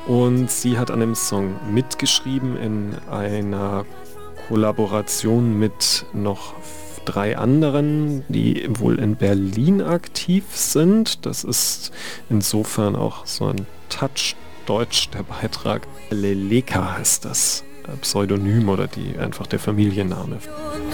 Und sie hat an dem Song mitgeschrieben in einer Kollaboration mit noch 3 anderen, die wohl in Berlin aktiv sind. Das ist insofern auch so ein Touch deutsch, der Beitrag. Leleka heißt das Pseudonym oder einfach der Familienname.